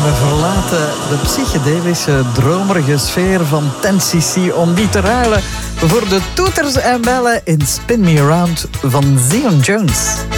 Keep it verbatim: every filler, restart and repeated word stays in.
we verlaten de psychedelische, dromerige sfeer van ten cc om die te ruilen voor de toeters en bellen in Spin Me Around van Zion Jones.